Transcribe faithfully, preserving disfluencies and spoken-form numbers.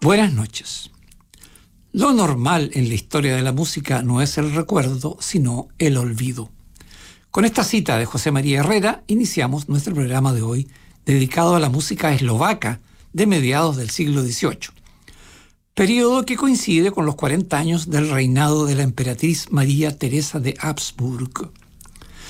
Buenas noches. Lo normal en la historia de la música no es el recuerdo, sino el olvido. Con esta cita de José María Herrera iniciamos nuestro programa de hoy dedicado a la música eslovaca de mediados del siglo dieciocho, periodo que coincide con los cuarenta años del reinado de la emperatriz María Teresa de Habsburgo.